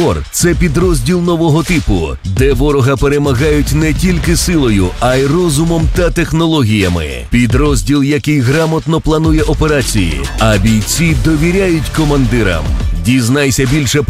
Кор – це підрозділ нового типу, де ворога перемагають не тільки силою, а й розумом та технологіями. Підрозділ, який грамотно планує операції, а бійці довіряють командирам. Дізнайся більше про